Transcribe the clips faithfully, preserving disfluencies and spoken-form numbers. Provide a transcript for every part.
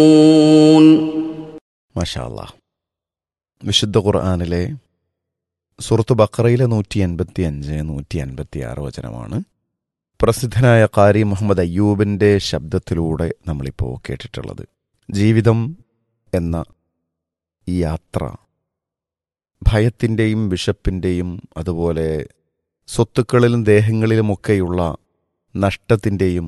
മാഷാ അല്ലാഹ്. വിശുദ്ധ ഖുർആനിലെ സൂറത്ത് ബഖറയിലെ നൂറ്റി എൺപത്തി അഞ്ച് നൂറ്റി അൻപത്തി ആറ് വചനമാണ് പ്രസിദ്ധനായ ഖാരി മുഹമ്മദ് അയ്യൂബിൻ്റെ ശബ്ദത്തിലൂടെ നമ്മളിപ്പോൾ കേട്ടിട്ടുള്ളത്. ജീവിതം എന്ന ഈ യാത്ര ഭയത്തിൻ്റെയും വിശപ്പിൻ്റെയും അതുപോലെ സ്വത്തുക്കളിലും ദേഹങ്ങളിലുമൊക്കെയുള്ള നഷ്ടത്തിൻ്റെയും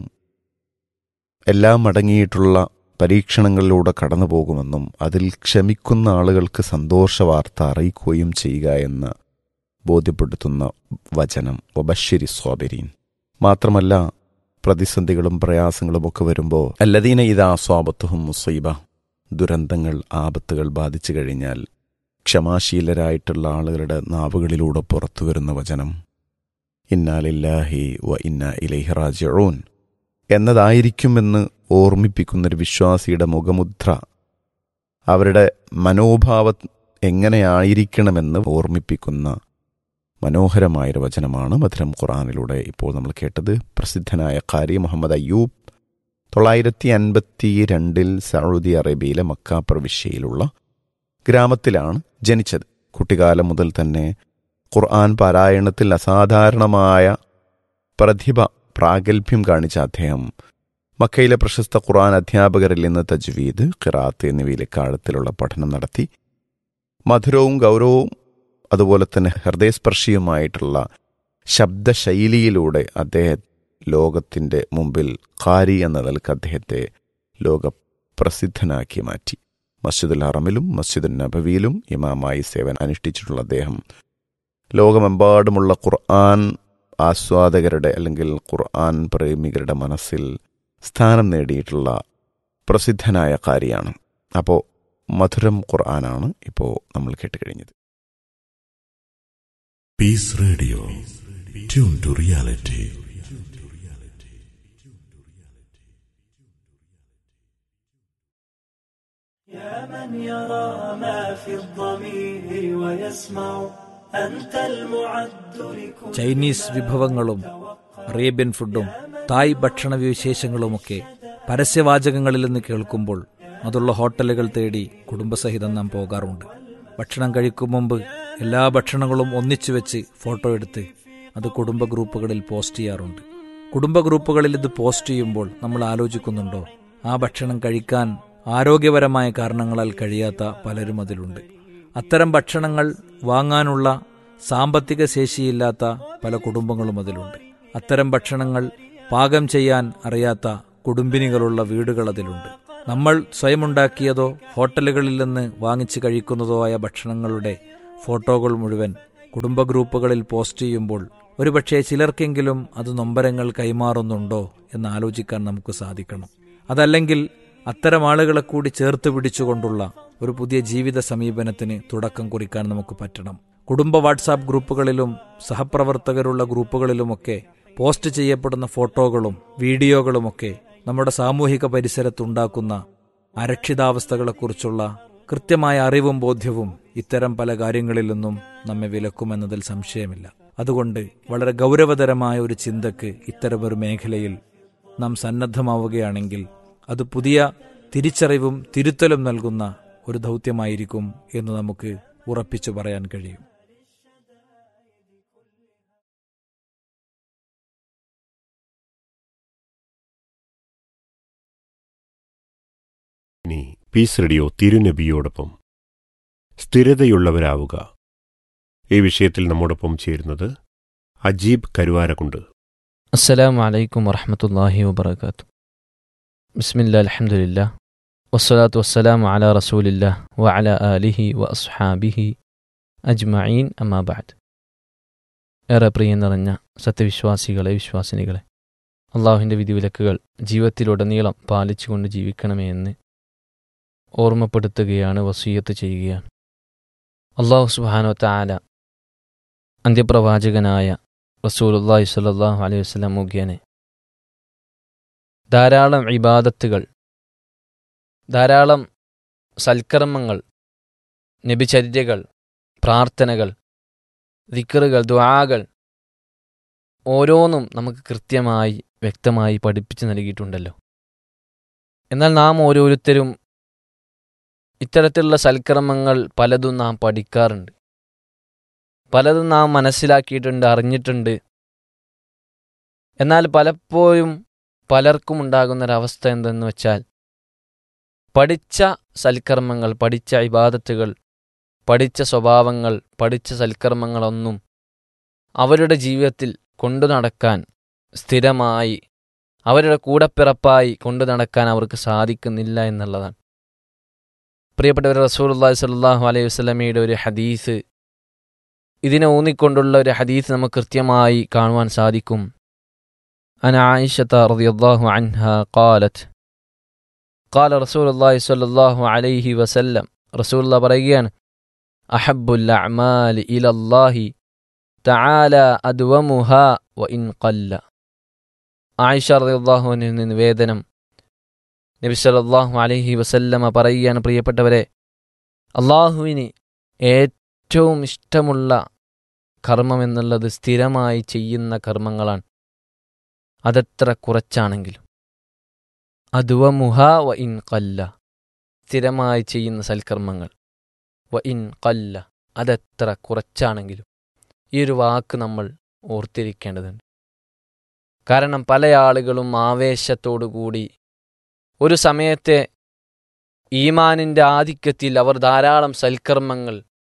എല്ലാം അടങ്ങിയിട്ടുള്ള പരീക്ഷണങ്ങളിലൂടെ കടന്നു പോകുമെന്നും അതിൽ ക്ഷമിക്കുന്ന ആളുകൾക്ക് സന്തോഷ വാർത്ത അറിയിക്കുകയും ചെയ്യുക എന്ന് ബോധ്യപ്പെടുത്തുന്ന വചനം വബശ്ശിരി സ്വാബിരീൻ. മാത്രമല്ല, പ്രതിസന്ധികളും പ്രയാസങ്ങളും ഒക്കെ വരുമ്പോൾ അല്ലദീന ഇദാ അസ്വാബത്തുഹും മുസീബ, ദുരന്തങ്ങൾ ആപത്തുകൾ ബാധിച്ചു കഴിഞ്ഞാൽ ക്ഷമാശീലരായിട്ടുള്ള ആളുകളുടെ നാവുകളിലൂടെ പുറത്തു വരുന്ന വചനം ഇന്നാ ലില്ലാഹി വ ഇന്നാ ഇലൈഹി റാജിഊൻ എന്നതായിരിക്കുമെന്ന് ഓർമ്മിപ്പിക്കുന്നൊരു വിശ്വാസിയുടെ മുഖമുദ്ര, അവരുടെ മനോഭാവം എങ്ങനെയായിരിക്കണമെന്ന് ഓർമ്മിപ്പിക്കുന്ന മനോഹരമായൊരു വചനമാണ് മധുരം ഖുർആനിലൂടെ ഇപ്പോൾ നമ്മൾ കേട്ടത്. പ്രസിദ്ധനായ ഖാരി മുഹമ്മദ് അയ്യൂബ് തൊള്ളായിരത്തി അൻപത്തി രണ്ടിൽ സൗദി അറേബ്യയിലെ മക്ക പ്രവിശ്യയിലുള്ള ഗ്രാമത്തിലാണ് ജനിച്ചത്. കുട്ടിക്കാലം മുതൽ തന്നെ ഖുർആൻ പാരായണത്തിൽ അസാധാരണമായ പ്രതിഭ പ്രാഗൽഭ്യം കാണിച്ച അദ്ദേഹം മക്കയിലെ പ്രശസ്ത ഖുർആൻ അധ്യാപകരിൽ നിന്ന് തജ്വീദ്, ഖിറാത്ത് എന്നിവയിലേക്ക് ആഴത്തിലുള്ള പഠനം നടത്തി. മധുരവും ഗൗരവവും അതുപോലെ തന്നെ ഹൃദയസ്പർശിയുമായിട്ടുള്ള ശബ്ദശൈലിയിലൂടെ അദ്ദേഹം ലോകത്തിൻ്റെ മുമ്പിൽ ഖാരി എന്ന നിലക്ക് അദ്ദേഹത്തെ ലോകപ്രസിദ്ധനാക്കി മാറ്റി. മസ്ജിദുൽ ഹറമിലും മസ്ജിദുൽ നബവിയിലും ഇമാമായി സേവനം അനുഷ്ഠിച്ചിട്ടുള്ള അദ്ദേഹം ലോകമെമ്പാടുമുള്ള ഖുർആൻ ആസ്വാദകരുടെ അല്ലെങ്കിൽ ഖുർആൻ പ്രേമികളുടെ മനസ്സിൽ സ്ഥാനം നേടിയിട്ടുള്ള പ്രസിദ്ധനായ ഖാരിയാണ്. അപ്പോൾ മധുരം ഖുർആനാണ് ഇപ്പോൾ നമ്മൾ കേട്ടുകഴിഞ്ഞത്. Piece radio, tune to reality. يا من يرى ما في الضمير ويسمع أنت المعد لكل. Chinese വിഭവങ്ങളും അറേബ്യൻ ഫുഡും തായ് ഭക്ഷണ വിശേഷങ്ങളുമൊക്കെ പരസ്യവാചകങ്ങളിൽ നിന്ന് കേൾക്കുമ്പോൾ അതുള്ള ഹോട്ടലുകൾ തേടി കുടുംബസഹിതം നാം പോകാറുണ്ട്. ഭക്ഷണം കഴിക്കും മുമ്പ് എല്ലാ ഭക്ഷണങ്ങളും ഒന്നിച്ചു വെച്ച് ഫോട്ടോ എടുത്ത് അത് കുടുംബ ഗ്രൂപ്പുകളിൽ പോസ്റ്റ് ചെയ്യാറുണ്ട്. കുടുംബ ഗ്രൂപ്പുകളിൽ ഇത് പോസ്റ്റ് ചെയ്യുമ്പോൾ നമ്മൾ ആലോചിക്കുന്നുണ്ടോ, ആ ഭക്ഷണം കഴിക്കാൻ ആരോഗ്യപരമായ കാരണങ്ങളാൽ കഴിയാത്ത പലരും അതിലുണ്ട്. അത്തരം ഭക്ഷണങ്ങൾ വാങ്ങാനുള്ള സാമ്പത്തിക ശേഷിയില്ലാത്ത പല കുടുംബങ്ങളും അതിലുണ്ട്. അത്തരം ഭക്ഷണങ്ങൾ പാകം ചെയ്യാൻ അറിയാത്ത കുടുംബിനികളുള്ള വീടുകൾ അതിലുണ്ട്. നമ്മൾ സ്വയമുണ്ടാക്കിയതോ ഹോട്ടലുകളിൽ നിന്ന് വാങ്ങിച്ച് കഴിക്കുന്നതോ ആയ ഭക്ഷണങ്ങളുടെ ഫോട്ടോകൾ മുഴുവൻ കുടുംബ ഗ്രൂപ്പുകളിൽ പോസ്റ്റ് ചെയ്യുമ്പോൾ ഒരുപക്ഷെ ചിലർക്കെങ്കിലും അത് നൊമ്പരങ്ങൾ കൈമാറുന്നുണ്ടോ എന്ന് ആലോചിക്കാൻ നമുക്ക് സാധിക്കണം. അതല്ലെങ്കിൽ അത്തരം ആളുകളെ കൂടി ചേർത്ത് പിടിച്ചുകൊണ്ടുള്ള ഒരു പുതിയ ജീവിത സമീപനത്തിന് തുടക്കം കുറിക്കാൻ നമുക്ക് പറ്റണം. കുടുംബ വാട്സാപ്പ് ഗ്രൂപ്പുകളിലും സഹപ്രവർത്തകരുള്ള ഗ്രൂപ്പുകളിലുമൊക്കെ പോസ്റ്റ് ചെയ്യപ്പെടുന്ന ഫോട്ടോകളും വീഡിയോകളുമൊക്കെ നമ്മുടെ സാമൂഹിക പരിസരത്തുണ്ടാക്കുന്ന അരക്ഷിതാവസ്ഥകളെക്കുറിച്ചുള്ള കൃത്യമായ അറിവും ബോധ്യവും ഇത്തരം പല കാര്യങ്ങളിൽ നിന്നും നമ്മെ വിലക്കുമെന്നതിൽ സംശയമില്ല. അതുകൊണ്ട് വളരെ ഗൗരവതരമായ ഒരു ചിന്തക്ക് ഇത്തരമൊരു മേഖലയിൽ നാം സന്നദ്ധമാവുകയാണെങ്കിൽ അത് പുതിയ തിരിച്ചറിവും തിരുത്തലും നൽകുന്ന ഒരു ദൗത്യമായിരിക്കും എന്ന് നമുക്ക് ഉറപ്പിച്ചു പറയാൻ കഴിയും. ഇനി പീസ് റേഡിയോ തിരുനബിയോടൊപ്പം സ്ഥിരതയുള്ളവരാവുക. ഈ വിഷയത്തിൽ നമ്മോടൊപ്പം ചേരുന്നത് അജീബ് കരുവാരക്കുണ്ട്. അസ്സലാമു അലൈക്കും വറഹ്മത്തുള്ളാഹി വബറകാതുഹു. ബിസ്മില്ലാഹിൽ അൽഹംദുലില്ലാഹ് വസ്സലാത്തു വസ്സലാമു അലാ റസൂലില്ലാഹ് വഅലാ ആലിഹി വഅസ്ഹാബിഹി അജ്മഈൻ, അമ്മാ ബഅദ്. ഏറെ പ്രിയം നിറഞ്ഞ സത്യവിശ്വാസികളെ, വിശ്വാസിനികളെ, അള്ളാഹുവിൻ്റെ വിധിവിലക്കുകൾ ജീവിതത്തിലുടനീളം പാലിച്ചുകൊണ്ട് ജീവിക്കണമേ എന്ന് ഓർമ്മപ്പെടുത്തുകയാണ്, വസിയ്യത്ത് ചെയ്യുകയാണ്. അള്ളാഹു സുബ്ഹാനഹു വ തആല അന്ത്യപ്രവാചകനായ റസൂലുള്ളാഹി സ്വല്ലല്ലാഹു അലൈഹി വസല്ലം മുഖേന ധാരാളം ഇബാദത്തുകൾ, ധാരാളം സൽക്കർമ്മങ്ങൾ, നബിചര്യകൾ, പ്രാർത്ഥനകൾ, ദിക്റുകൾ, ദുആകൾ ഓരോന്നും നമുക്ക് കൃത്യമായി വ്യക്തമായി പഠിപ്പിച്ചു നൽകിയിട്ടുണ്ടല്ലോ. എന്നാൽ നാം ഓരോരുത്തരും ഇത്തരത്തിലുള്ള സൽക്കർമ്മങ്ങൾ പലതും നാം പഠിക്കാറുണ്ട്, പലതും നാം മനസ്സിലാക്കിയിട്ടുണ്ട്, അറിഞ്ഞിട്ടുണ്ട്. എന്നാൽ പലപ്പോഴും പലർക്കും ഉണ്ടാകുന്നൊരവസ്ഥ എന്തെന്ന് വെച്ചാൽ, പഠിച്ച സൽക്കർമ്മങ്ങൾ, പഠിച്ച ഇബാദത്തുകൾ, പഠിച്ച സ്വഭാവങ്ങൾ, പഠിച്ച സൽക്കർമ്മങ്ങളൊന്നും അവരുടെ ജീവിതത്തിൽ കൊണ്ടു നടക്കാൻ, സ്ഥിരമായി അവരുടെ കൂടപ്പിറപ്പായി കൊണ്ടു നടക്കാൻ അവർക്ക് സാധിക്കുന്നില്ല എന്നുള്ളതാണ്. പ്രിയപ്പെട്ടവർ, റസൂലുള്ളാഹി സ്വല്ലല്ലാഹു അലൈഹി വസല്ലമയുടെ ഒരു ഹദീസ്, ഇതിനെ ഊന്നിക്കൊണ്ടുള്ള ഒരു ഹദീസ് നമുക്ക് കൃത്യമായി കാണുവാൻ സാധിക്കും. അൻ ആയിഷത റളിയല്ലാഹു അൻഹാ ഖാലത്ത് ഖാല റസൂലുള്ളാഹി സ്വല്ലല്ലാഹു അലൈഹി വസല്ലം, റസൂലുള്ളാഹി പറയുകയാണ്, അഹബ്ബുൽ അഅമാലി ഇലല്ലാഹി തആല അദ്വമുഹാ വഇൻ ഖല്ല. ആയിഷ റളിയല്ലാഹു അൻഹയിൽ നിന്ന് നിവേദനം, നബി സല്ലല്ലാഹു അലൈഹി വസല്ലമ പറയുകയാണ്, പ്രിയപ്പെട്ടവരെ, അള്ളാഹുവിന് ഏറ്റവും ഇഷ്ടമുള്ള കർമ്മം എന്നുള്ളത് സ്ഥിരമായി ചെയ്യുന്ന കർമ്മങ്ങളാണ്, അതെത്ര കുറച്ചാണെങ്കിലും. അദ്വമുഹാ വ ഇൻ ഖല്ല, സ്ഥിരമായി ചെയ്യുന്ന സൽക്കർമ്മങ്ങൾ, വ ഇൻ ഖല്ല, അതെത്ര കുറച്ചാണെങ്കിലും. ഈ ഒരു വാക്ക് നമ്മൾ ഓർത്തിരിക്കേണ്ടതുണ്ട്. കാരണം പല ആളുകളും ആവേശത്തോടുകൂടി ഒരു സമയത്തെ ഈമാനിൻ്റെ ആധിക്യത്തിൽ അവർ ധാരാളം സൽക്കർമ്മങ്ങൾ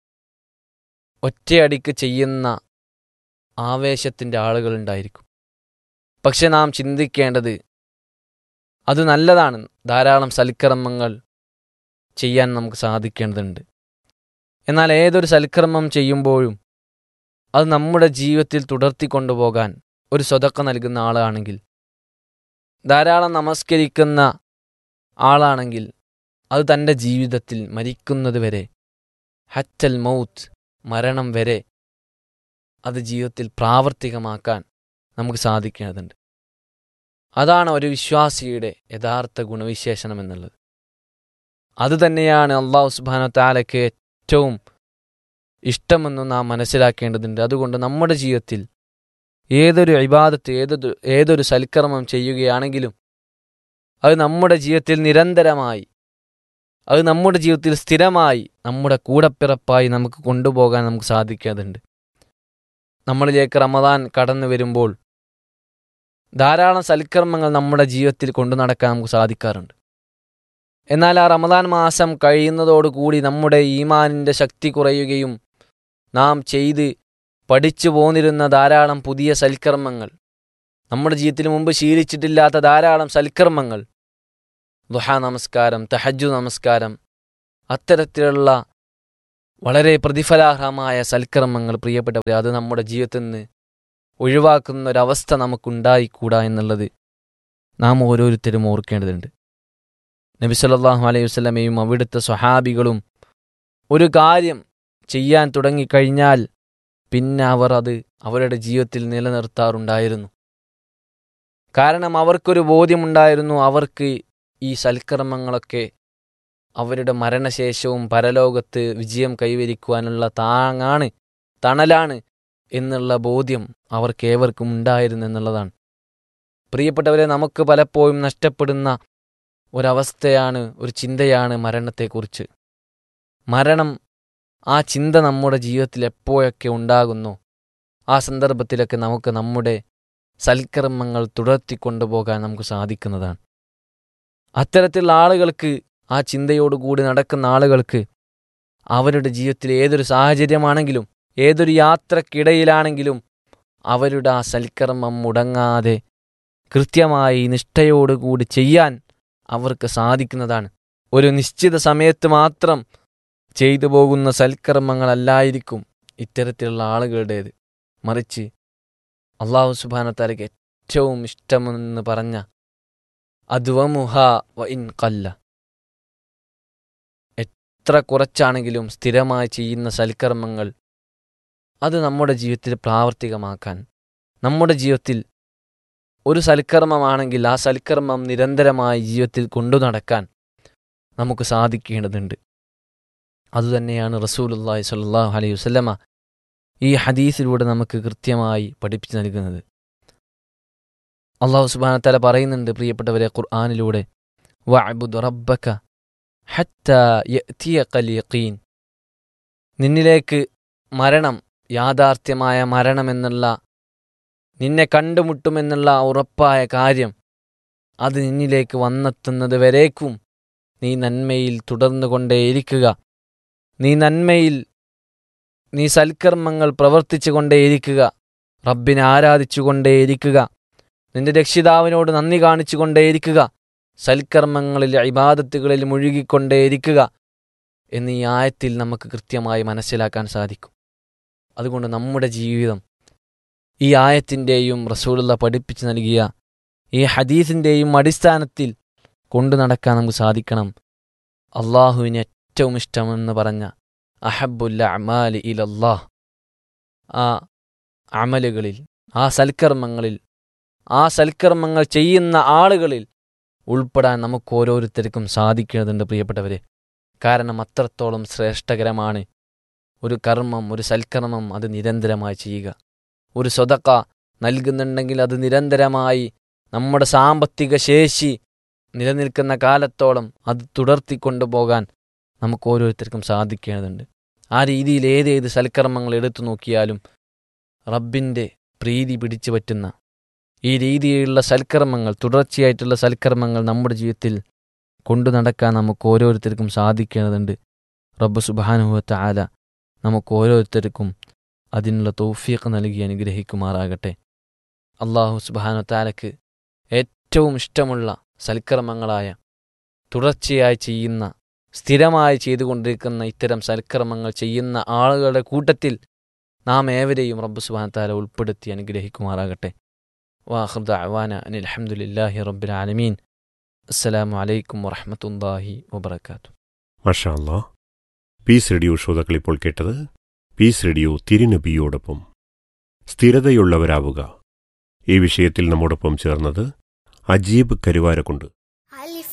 ഒറ്റയടിക്ക് ചെയ്യുന്ന ആവേശത്തിൻ്റെ ആളുകളുണ്ടായിരിക്കും. പക്ഷെ നാം ചിന്തിക്കേണ്ടത്, അത് നല്ലതാണ്, ധാരാളം സൽക്കർമ്മങ്ങൾ ചെയ്യാൻ നമുക്ക് സാധിക്കേണ്ടതുണ്ട്. എന്നാൽ ഏതൊരു സൽക്കർമ്മം ചെയ്യുമ്പോഴും അത് നമ്മുടെ ജീവിതത്തിൽ തുടർത്തിക്കൊണ്ടുപോകാൻ ഒരു സ്വതക്ക നൽകുന്ന ആളാണെങ്കിൽ, ധാരാളം നമസ്കരിക്കുന്ന ആളാണെങ്കിൽ, അത് തൻ്റെ ജീവിതത്തിൽ മരിക്കുന്നത് വരെ, ഹത്തൽ മൗത്ത്, മരണം വരെ അത് ജീവിതത്തിൽ പ്രാവർത്തികമാക്കാൻ നമുക്ക് സാധിക്കേണ്ടതുണ്ട്. അതാണ് ഒരു വിശ്വാസിയുടെ യഥാർത്ഥ ഗുണവിശേഷണം എന്നുള്ളത്. അതുതന്നെയാണ് അല്ലാഹു സുബ്ഹാനഹു വ തആലയ്ക്ക് ഏറ്റവും ഇഷ്ടമെന്ന് നാം മനസ്സിലാക്കേണ്ടതുണ്ട്. അതുകൊണ്ട് നമ്മുടെ ജീവിതത്തിൽ ഏതൊരു ഇബാദത്ത്, ഏതൊരു ഏതൊരു സൽക്കർമ്മം ചെയ്യുകയാണെങ്കിലും അത് നമ്മുടെ ജീവിതത്തിൽ നിരന്തരമായി, അത് നമ്മുടെ ജീവിതത്തിൽ സ്ഥിരമായി, നമ്മുടെ കൂടപ്പിറപ്പായി നമുക്ക് കൊണ്ടുപോകാൻ നമുക്ക് സാധിക്കേണ്ടതുണ്ട്. നമ്മളിലേക്ക് റമദാൻ കടന്നു വരുമ്പോൾ ധാരാളം സൽക്കർമ്മങ്ങൾ നമ്മുടെ ജീവിതത്തിൽ കൊണ്ടു നടക്കാൻ നമുക്ക് സാധിക്കാറുണ്ട്. എന്നാൽ ആ റമദാൻ മാസം കഴിയുന്നതോടുകൂടി നമ്മുടെ ഈമാനിൻ്റെ ശക്തി കുറയുകയും നാം ചെയ്ത് പഠിച്ചു പോന്നിരുന്ന ധാരാളം പുതിയ സൽക്കർമ്മങ്ങൾ, നമ്മുടെ ജീവിതത്തിൽ മുമ്പ് ശീലിച്ചിട്ടില്ലാത്ത ധാരാളം സൽക്കർമ്മങ്ങൾ, ദുഹാ നമസ്കാരം, തഹജ്ജുദ് നമസ്കാരം, അത്തരത്തിലുള്ള വളരെ പ്രതിഫലാർഹമായ സൽക്കർമ്മങ്ങൾ, പ്രിയപ്പെട്ടവരെ, അത് നമ്മുടെ ജീവിതത്തിൽ നിന്ന് ഒഴിവാക്കുന്ന ഒരവസ്ഥ നമുക്കുണ്ടായിക്കൂടാ എന്നുള്ളത് നാം ഓരോരുത്തരും ഓർക്കേണ്ടതുണ്ട്. നബി സല്ലല്ലാഹു അലൈഹി വസല്ലമയും അവിടുത്തെ സ്വഹാബികളും ഒരു കാര്യം ചെയ്യാൻ തുടങ്ങിക്കഴിഞ്ഞാൽ പിന്നെ അവർ അത് അവരുടെ ജീവിതത്തിൽ നിലനിർത്താറുണ്ടായിരുന്നു. കാരണം അവർക്കൊരു ബോധ്യമുണ്ടായിരുന്നു, അവർക്ക് ഈ സൽക്കർമ്മങ്ങളൊക്കെ അവരുടെ മരണശേഷവും പരലോകത്ത് വിജയം കൈവരിക്കുവാനുള്ള താങ്ങാണ്, തണലാണ് എന്നുള്ള ബോധ്യം അവർക്കേവർക്കും ഉണ്ടായിരുന്നു എന്നുള്ളതാണ്. പ്രിയപ്പെട്ടവരെ, നമുക്ക് പലപ്പോഴും നഷ്ടപ്പെടുന്ന ഒരവസ്ഥയാണ്, ഒരു ചിന്തയാണ് മരണത്തെക്കുറിച്ച്. മരണം, ആ ചിന്ത നമ്മുടെ ജീവിതത്തിൽ എപ്പോഴൊക്കെ ഉണ്ടാകുന്നു, ആ സന്ദർഭത്തിലൊക്കെ നമുക്ക് നമ്മുടെ സൽക്കർമ്മങ്ങൾ തുടർത്തിക്കൊണ്ടുപോകാൻ നമുക്ക് സാധിക്കുന്നതാണ്. അത്തരത്തിലുള്ള ആളുകൾക്ക്, ആ ചിന്തയോടുകൂടി നടക്കുന്ന ആളുകൾക്ക് അവരുടെ ജീവിതത്തിൽ ഏതൊരു സാഹചര്യമാണെങ്കിലും, ഏതൊരു യാത്രക്കിടയിലാണെങ്കിലും അവരുടെ ആ സൽക്കർമ്മം മുടങ്ങാതെ കൃത്യമായി നിഷ്ഠയോടുകൂടി ചെയ്യാൻ അവർക്ക് സാധിക്കുന്നതാണ്. ഒരു നിശ്ചിത സമയത്ത് മാത്രം ചെയ്തു പോകുന്ന സൽക്കർമ്മങ്ങളല്ലായിരിക്കും ഇത്തരത്തിലുള്ള ആളുകളുടേത്. മറിച്ച് അല്ലാഹു സുബ്ഹാനഹു വ തആലയ്ക്ക് ഏറ്റവും ഇഷ്ടമെന്ന് പറഞ്ഞ അദ്വമുഹാ വ ഇൻ ഖല്ല, എത്ര കുറച്ചാണെങ്കിലും സ്ഥിരമായി ചെയ്യുന്ന സൽക്കർമ്മങ്ങൾ, അത് നമ്മുടെ ജീവിതത്തിൽ പ്രാവർത്തികമാക്കാൻ, നമ്മുടെ ജീവിതത്തിൽ ഒരു സൽക്കർമ്മമാണെങ്കിൽ ആ സൽക്കർമ്മം നിരന്തരമായി ജീവിതത്തിൽ കൊണ്ടു നടക്കാൻ നമുക്ക് സാധിക്കേണ്ടതുണ്ട്. അതുതന്നെയാണ് റസൂലുള്ളാഹി സ്വല്ലല്ലാഹു അലൈഹി വസല്ലമ ഈ ഹദീസിലൂടെ നമുക്ക് കൃത്യമായി പഠിപ്പിച്ചു നൽകുന്നത്. അല്ലാഹു സുബ്ഹാനഹു വ തആല പറയുന്നുണ്ട്, പ്രിയപ്പെട്ടവരെ, ഖുർആനിലൂടെ, വഅബ്ദു റബ്ബക ഹത്താ യഅ്തിയകൽ യഖീൻ. നിന്നിലേക്ക് മരണം, യാഥാർത്ഥ്യമായ മരണമെന്നുള്ള, നിന്നെ കണ്ടുമുട്ടുമെന്നുള്ള ഉറപ്പായ കാര്യം, അത് നിന്നിലേക്ക് വന്നെത്തുന്നത് വരേക്കും നീ നന്മയിൽ തുടർന്നുകൊണ്ടേയിരിക്കുക. നീ നന്മയിൽ, നീ സൽക്കർമ്മങ്ങൾ പ്രവർത്തിച്ചു കൊണ്ടേയിരിക്കുക. റബ്ബിനെ ആരാധിച്ചുകൊണ്ടേയിരിക്കുക. നിന്റെ രക്ഷിതാവിനോട് നന്ദി കാണിച്ചു കൊണ്ടേയിരിക്കുക. സൽക്കർമ്മങ്ങളിൽ, ഇബാദത്തുകളിൽ മുഴുകിക്കൊണ്ടേയിരിക്കുക എന്ന് ഈ ആയത്തിൽ നമുക്ക് കൃത്യമായി മനസ്സിലാക്കാൻ സാധിക്കും. അതുകൊണ്ട് നമ്മുടെ ജീവിതം ഈ ആയത്തിൻ്റെയും റസൂലുള്ള പഠിപ്പിച്ചു നൽകിയ ഈ ഹദീസിൻ്റെയും അടിസ്ഥാനത്തിൽ കൊണ്ടു നടക്കാൻ നമുക്ക് സാധിക്കണം. അള്ളാഹുവിന് ഏറ്റവും ഇഷ്ടമെന്ന് പറഞ്ഞ അഹബ്ബുൽ അഅ്മാലി ഇലല്ലാഹ്, ആ അമലുകളിൽ, ആ സൽക്കർമ്മങ്ങളിൽ, ആ സൽക്കർമ്മങ്ങൾ ചെയ്യുന്ന ആളുകളിൽ ഉൾപ്പെടാൻ നമുക്ക് ഓരോരുത്തർക്കും സാധിക്കുന്നതുണ്ട് പ്രിയപ്പെട്ടവരെ. കാരണം അത്രത്തോളം ശ്രേഷ്ഠകരമാണ് ഒരു കർമ്മം, ഒരു സൽക്കർമ്മം അത് നിരന്തരമായി ചെയ്യുക. ഒരു സ്വതക്ക നൽകുന്നുണ്ടെങ്കിൽ അത് നിരന്തരമായി നമ്മുടെ സാമ്പത്തിക ശേഷി നിലനിൽക്കുന്ന കാലത്തോളം അത് തുടർത്തിക്കൊണ്ടുപോകാൻ നമുക്ക് ഓരോരുത്തർക്കും സാധിക്കേണ്ടതുണ്ട്. ആ രീതിയിൽ ഏതേത് സൽക്കർമ്മങ്ങൾ എടുത്തു നോക്കിയാലും റബ്ബിൻ്റെ പ്രീതി പിടിച്ചു പറ്റുന്ന ഈ രീതിയിലുള്ള സൽക്കർമ്മങ്ങൾ, തുടർച്ചയായിട്ടുള്ള സൽക്കർമ്മങ്ങൾ നമ്മുടെ ജീവിതത്തിൽ കൊണ്ടു നടക്കാൻ നമുക്ക് ഓരോരുത്തർക്കും സാധിക്കേണ്ടതുണ്ട്. റബ്ബ് സുബ്ഹാനഹു വ തആല നമുക്ക് ഓരോരുത്തർക്കും അതിനുള്ള തൗഫീഖ് നൽകി അനുഗ്രഹിക്കുമാറാകട്ടെ. അല്ലാഹു സുബ്ഹാനഹു വ തആലക്ക് ഏറ്റവും ഇഷ്ടമുള്ള സൽക്കർമ്മങ്ങളായ, തുടർച്ചയായി ചെയ്യുന്ന, സ്ഥിരമായി ചെയ്തുകൊണ്ടിരിക്കുന്ന ഇത്തരം സൽക്കർമ്മങ്ങൾ ചെയ്യുന്ന ആളുകളുടെ കൂട്ടത്തിൽ നാം ഏവരെയും റബ്ബ് സുബ്ഹാനഹു വ തആല ഉൾപ്പെടുത്തി അനുഗ്രഹിക്കുമാറാകട്ടെ. വാഖിറു ദഅവാന അനിൽ ഹംദുലില്ലാഹി റബ്ബിൽ ആലമീൻ. അസ്സലാമു അലൈക്കും വറഹ്മത്തുള്ളാഹി വബറകാതുഹു. മാഷാ അല്ലാഹ്. പീസ് റേഡിയോ ശ്രോതാക്കൾ ഇപ്പോൾ കേട്ടത് പീസ് റേഡിയോ തിരുനബിയോടൊപ്പം സ്ഥിരതയുള്ളവരാവുക. ഈ വിഷയത്തിൽ നമ്മോടൊപ്പം ചേർന്നത് അജീബ് കരുവാരക്കുണ്ട്.